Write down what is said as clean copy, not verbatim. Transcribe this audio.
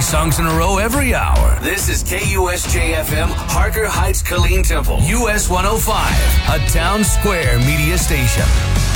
songs in a row every hour. This is KUSJ-FM, Harker Heights, Killeen Temple, US 105, a Town Square media station.